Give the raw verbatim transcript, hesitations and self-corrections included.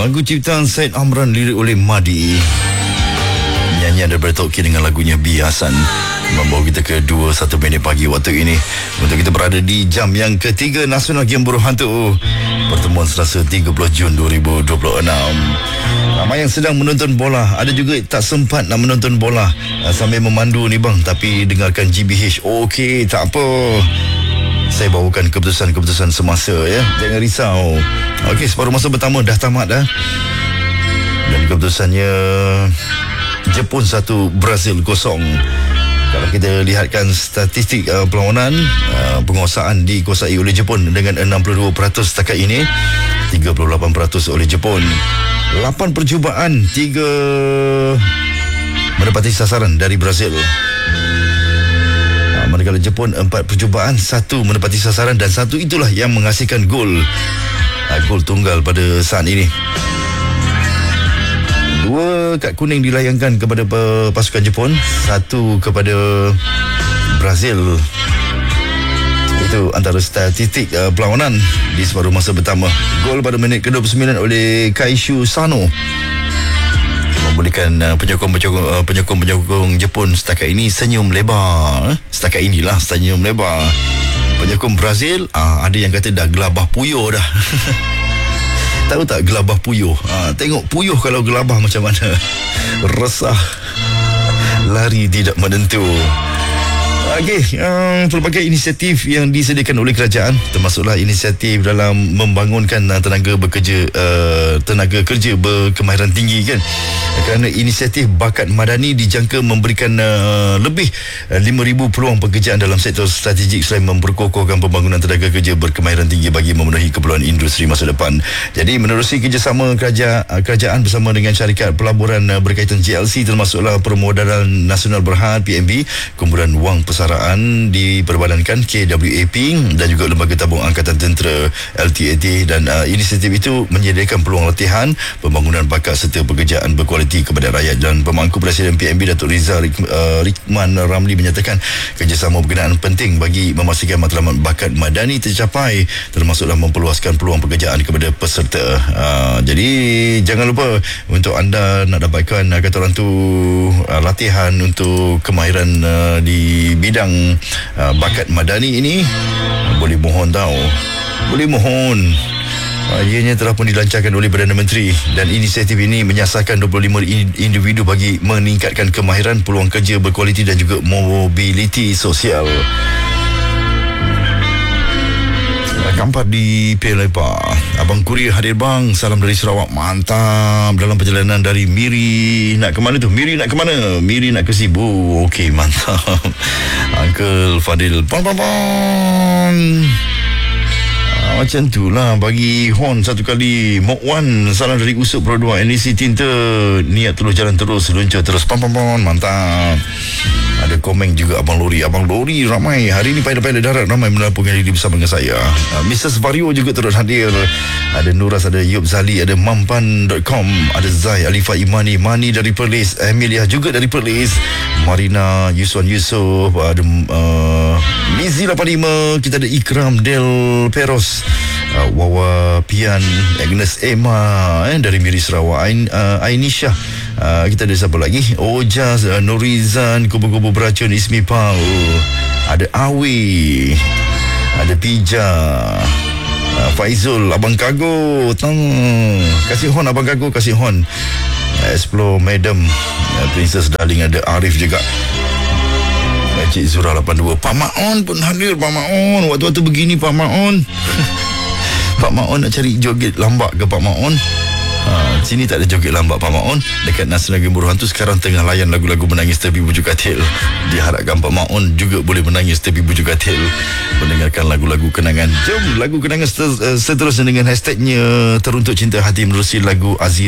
Lagu ciptaan Syed Amran, lirik oleh Madi. Nyanyian daripada Toki dengan lagunya Biasan membawa kita ke dua puluh satu minit pagi waktu ini untuk kita berada di jam yang ketiga Nasional Game Buruh Hantu. Pertemuan Selasa tiga puluh Jun dua ribu dua puluh enam. Ramai yang sedang menonton bola, ada juga tak sempat nak menonton bola sambil memandu ni bang, tapi dengarkan G B H. Okey, tak apa, saya bawakan keputusan-keputusan semasa ya. Jangan risau. Okey, separuh masa pertama dah tamat dah. Dan keputusannya Jepun satu, Brazil kosong. Kalau kita lihatkan statistik uh, perlawanan, uh, penguasaan dikuasai oleh Jepun dengan enam puluh dua peratus setakat ini, tiga puluh lapan peratus oleh Jepun. lapan percubaan, tiga mendapati sasaran dari Brazil. Uh, manakala Jepun empat percubaan, satu mendapati sasaran, dan satu itulah yang menghasilkan gol. Uh, gol tunggal pada saat ini. Dua kad kuning dilayangkan kepada pasukan Jepun, satu kepada Brazil. Itu antara statistik uh, perlawanan di separuh masa pertama. Gol pada minit ke dua puluh sembilan oleh Kaishu Sano membolehkan uh, penyokong-penyokong uh, penyokong-penyokong Jepun setakat ini senyum lebar. Eh? Setakat inilah senyum lebar. Penyokong Brazil, uh, ada yang kata dah gelabah puyuh dah. Tahu tak gelabah puyuh? Ha, tengok puyuh kalau gelabah macam mana. Resah. Lari tidak menentu. Okey, um, pelbagai inisiatif yang disediakan oleh kerajaan, termasuklah inisiatif dalam membangunkan uh, tenaga bekerja uh, tenaga kerja berkemahiran tinggi kan. Kerana inisiatif bakat madani dijangka memberikan uh, lebih uh, lima ribu peluang pekerjaan dalam sektor strategik selain memperkokohkan pembangunan tenaga kerja berkemahiran tinggi bagi memenuhi keperluan industri masa depan. Jadi menerusi kerjasama kerajaan, uh, kerajaan bersama dengan syarikat pelaburan uh, berkaitan J L C, termasuklah Permodalan Nasional Berhad P M B, Kumpulan Wang Persaraan diperbadankan K W A P, dan juga Lembaga Tabung Angkatan Tentera L T A T, dan uh, inisiatif itu menyediakan peluang latihan, pembangunan bakat serta pekerjaan berkualiti kepada rakyat. Dan Pemangku Presiden P M B Datuk Rizal uh, Rikman Ramli menyatakan kerjasama berkenaan penting bagi memastikan matlamat bakat madani tercapai, termasuklah memperluaskan peluang pekerjaan kepada peserta. Uh, jadi jangan lupa untuk anda nak dapatkan uh, kata orang tu uh, latihan untuk kemahiran uh, di bidang uh, bakat madani ini, uh, boleh mohon tau, boleh mohon. Uh, ianya telah pun dilancarkan oleh Perdana Menteri, dan inisiatif ini menyasarkan dua puluh lima individu bagi meningkatkan kemahiran, peluang kerja berkualiti dan juga mobiliti sosial. Kampar di Pelepah. Abang Kurir hadir bang, salam dari Sarawak. Mantap. Dalam perjalanan dari Miri, nak ke mana tu? Miri nak ke mana? Miri nak ke Sibu. Okey, mantap. Uncle Fadil, pon pon pon. Macam tu lah, bagi horn satu kali. Mok Wan, salam dari Usuk Pro dua, N E C Tinta. Niat terus, jalan terus, luncur terus, pam pam pam. Mantap. Ada komen juga Abang Lori. Abang Lori ramai hari ni, pilot-pilot darat ramai melaporkan diri bersama dengan saya. uh, Missus Vario juga turut hadir. Ada Nuras, ada Yub Zali, ada mampan dot com, ada Zai, Alifa Imani, Mani dari Perlis, Emilia juga dari Perlis, Marina, Yuswan Yusof, ada uh, Mizi lapan lima, kita ada Ikram Del Peros, uh, Wawa Pian, Agnes Emma eh, dari Miri Sarawak, Ain, uh, Ainisha, uh, kita ada siapa lagi? Ojas, uh, Norizan, Kubu-Kubu Beracun, Ismi Pau, ada Awi, ada Pija, uh, Faizul, Abang Kago, tang. Kasih hon Abang Kago, kasih hon. Explore Madam, uh, Princess Darling, ada Arif juga. Cik Zura lapan dua, Pak Maon pun hadir. Pak Maon, waktu-waktu begini Pak Maon. Pak Maon nak cari joget lambak ke Pak Maon? Ha, sini tak ada joget lambak Pak Maon. Dekat Nasional Game Buruh Hantu sekarang tengah layan lagu-lagu menangis tepi bujuk katil. Diharapkan Pak Maon juga boleh menangis tepi bujuk katil, mendengarkan lagu-lagu kenangan. Jom lagu kenangan seterusnya dengan hashtagnya Teruntuk Cinta Hati menerusi lagu Aziz